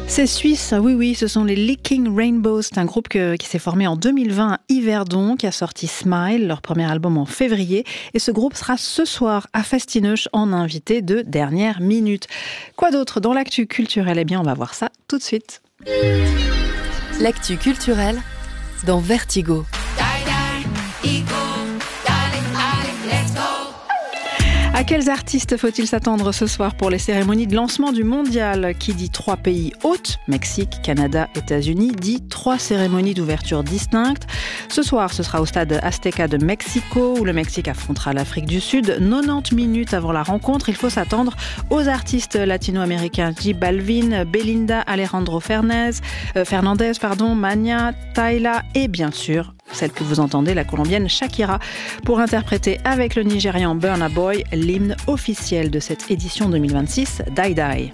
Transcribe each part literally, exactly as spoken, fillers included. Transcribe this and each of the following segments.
C'est suisse, oui, oui, ce sont les Licking Rainbows. C'est un groupe que, qui s'est formé en deux mille vingt à Yverdon, qui a sorti Smile, leur premier album en février. Et ce groupe sera ce soir à Festineuch en invité de dernière minute. Quoi d'autre dans l'actu culturelle? Eh bien, on va voir ça tout de suite. L'actu culturelle dans Vertigo. À quels artistes faut-il s'attendre ce soir pour les cérémonies de lancement du mondial? Qui dit trois pays hôtes, Mexique, Canada, États-Unis, dit trois cérémonies d'ouverture distinctes. Ce soir, ce sera au stade Azteca de Mexico, où le Mexique affrontera l'Afrique du Sud. quatre-vingt-dix minutes avant la rencontre, il faut s'attendre aux artistes latino-américains J Balvin, Belinda, Alejandro Fernandez, euh, Fernandez, pardon, Mania, Tyla et bien sûr celle que vous entendez, la colombienne Shakira, pour interpréter avec le Nigérian Burna Boy l'hymne officiel de cette édition deux mille vingt-six, Die Die.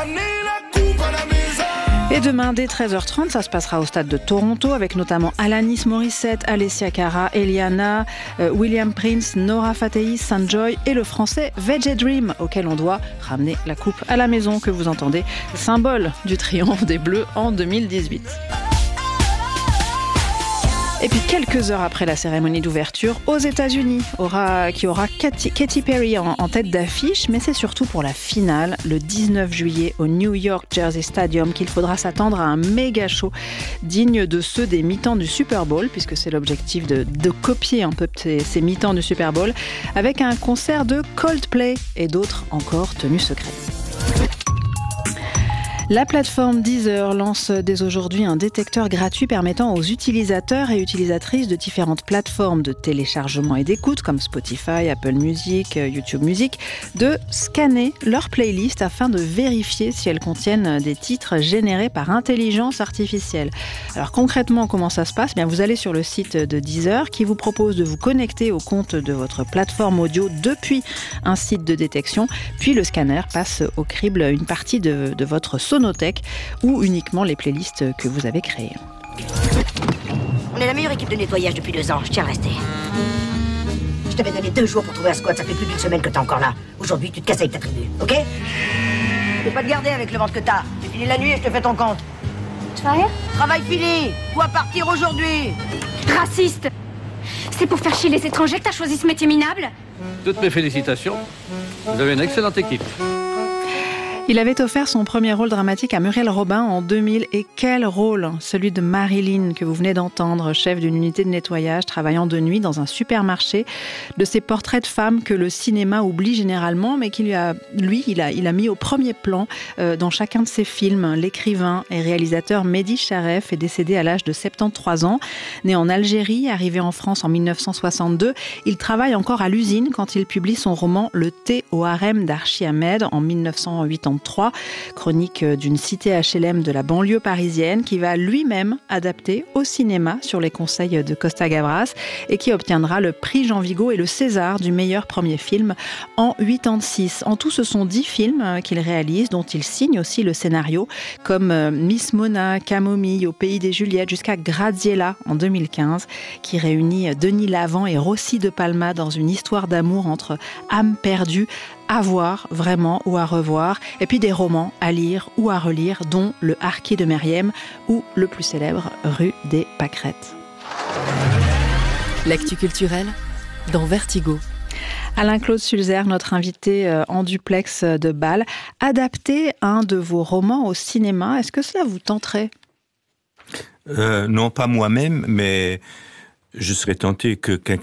Et demain, dès treize heures trente, ça se passera au stade de Toronto, avec notamment Alanis Morissette, Alessia Cara, Eliana, euh, William Prince, Nora Fatehi, Sanjoy et le français Veggie Dream, auquel on doit ramener la coupe à la maison que vous entendez, symbole du triomphe des Bleus en deux mille dix-huit. Et puis quelques heures après la cérémonie d'ouverture, aux États-Unis, aura, qui aura Katy, Katy Perry en, en tête d'affiche, mais c'est surtout pour la finale, le dix-neuf juillet au New York Jersey Stadium, qu'il faudra s'attendre à un méga show digne de ceux des mi-temps du Super Bowl, puisque c'est l'objectif de, de copier un peu ces, ces mi-temps du Super Bowl, avec un concert de Coldplay et d'autres encore tenus secrets. La plateforme Deezer lance dès aujourd'hui un détecteur gratuit permettant aux utilisateurs et utilisatrices de différentes plateformes de téléchargement et d'écoute comme Spotify, Apple Music, YouTube Music, de scanner leurs playlists afin de vérifier si elles contiennent des titres générés par intelligence artificielle. Alors concrètement, comment ça se passe? Bien, vous allez sur le site de Deezer qui vous propose de vous connecter au compte de votre plateforme audio depuis un site de détection, puis le scanner passe au crible une partie de, de votre sonothèque ou uniquement les playlists que vous avez créées. On est la meilleure équipe de nettoyage depuis deux ans, je tiens à rester. Je t'avais donné deux jours pour trouver un squat, ça fait plus d'une semaine que t'es encore là. Aujourd'hui, tu te casses avec ta tribu, ok? Je vais pas te garder avec le ventre que t'as. J'ai fini la nuit et je te fais ton compte. Tu vas rien? Travail fini. Toi partir aujourd'hui. Raciste! C'est pour faire chier les étrangers que t'as choisi ce métier minable? Toutes mes félicitations. Vous avez une excellente équipe. Il avait offert son premier rôle dramatique à Muriel Robin en deux mille. Et quel rôle! Celui de Marilyn, que vous venez d'entendre, chef d'une unité de nettoyage travaillant de nuit dans un supermarché. De ces portraits de femmes que le cinéma oublie généralement, mais qu'il lui a, lui, il a, il a mis au premier plan euh, dans chacun de ses films. L'écrivain et réalisateur Mehdi Charef est décédé à l'âge de soixante-treize ans. Né en Algérie, arrivé en France en dix-neuf cent soixante-deux, il travaille encore à l'usine quand il publie son roman Le thé au harem d'Archie Ahmed en dix-neuf cent quatre-vingt-treize. Chronique d'une cité H L M de la banlieue parisienne qui va lui-même adapter au cinéma sur les conseils de Costa Gavras et qui obtiendra le prix Jean Vigo et le César du meilleur premier film en quatre-vingt-six. En tout, ce sont dix films qu'il réalise, dont il signe aussi le scénario, comme Miss Mona, Camomille, Au pays des Juliettes, jusqu'à Graziella en deux mille quinze, qui réunit Denis Lavant et Rossi de Palma dans une histoire d'amour entre âmes perdues, à voir vraiment ou à revoir, et puis des romans à lire ou à relire, dont Le Harki de Meriem ou le plus célèbre Rue des Pâquerettes. L'actu culturelle dans Vertigo. Alain-Claude Sulzer, notre invité en duplex de Bâle, adapter un de vos romans au cinéma, est-ce que cela vous tenterait? euh, Non, pas moi-même, mais je serais tenté que quelqu'un